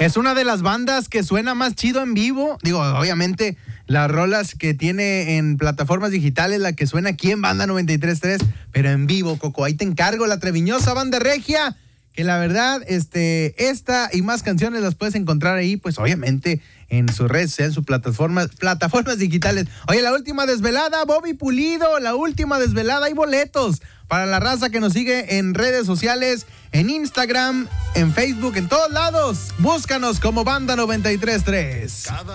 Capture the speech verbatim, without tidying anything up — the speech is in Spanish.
Es una de las bandas que suena más chido en vivo. Digo, obviamente, las rolas que tiene en plataformas digitales, la que suena aquí en Banda noventa y tres punto tres, pero en vivo, Coco. Ahí te encargo, la treviñosa Banda Regia, que la verdad, este, esta y más canciones las puedes encontrar ahí, pues obviamente, en sus redes, en sus plataformas, plataformas digitales. Oye, la última desvelada, Bobby Pulido, la última desvelada, hay boletos para la raza que nos sigue en redes sociales, en Instagram, en Facebook, en todos lados. Búscanos como Banda noventa y tres punto tres.